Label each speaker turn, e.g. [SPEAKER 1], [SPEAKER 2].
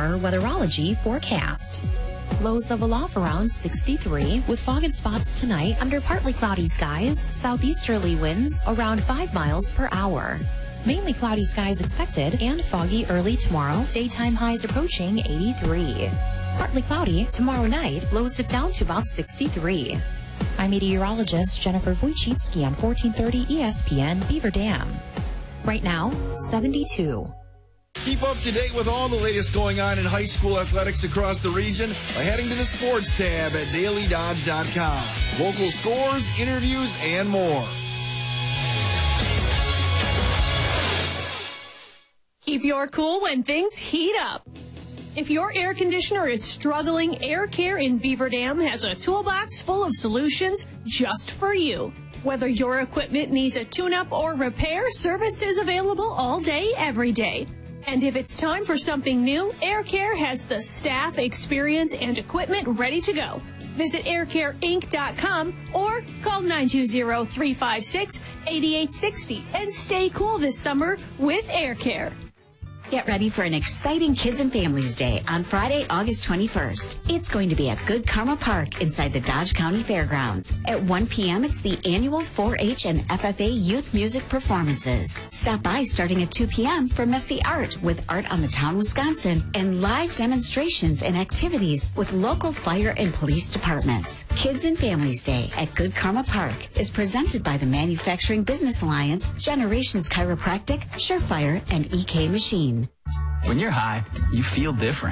[SPEAKER 1] 4-hour weatherology forecast. Lows of aloft around 63 with fog and spots tonight under partly cloudy skies, southeasterly winds around 5 miles per hour. Mainly cloudy skies expected and foggy early tomorrow, daytime highs approaching 83. Partly cloudy tomorrow night, lows dip down to about 63. I'm meteorologist Jennifer Wojcicki on 1430 ESPN Beaver Dam. Right now, 72.
[SPEAKER 2] Keep up to date with all the latest going on in high school athletics across the region by heading to the sports tab at dailydodge.com. Local scores, interviews, and more.
[SPEAKER 3] Keep your cool when things heat up. If your air conditioner is struggling, Air Care in Beaver Dam has a toolbox full of solutions just for you. Whether your equipment needs a tune-up or repair, service is available all day, every day. And if it's time for something new, Air Care has the staff, experience, and equipment ready to go. Visit aircareinc.com or call 920-356-8860 and stay cool this summer with Air Care.
[SPEAKER 4] Get ready for an exciting Kids and Families Day on Friday, August 21st. It's going to be at Good Karma Park inside the Dodge County Fairgrounds. At 1 p.m., it's the annual 4-H and FFA youth music performances. Stop by starting at 2 p.m. for Messy Art with Art on the Town, Wisconsin, and live demonstrations and activities with local fire and police departments. Kids and Families Day at Good Karma Park is presented by the Manufacturing Business Alliance, Generations Chiropractic, Surefire, and EK Machine.
[SPEAKER 5] When you're high, you feel different.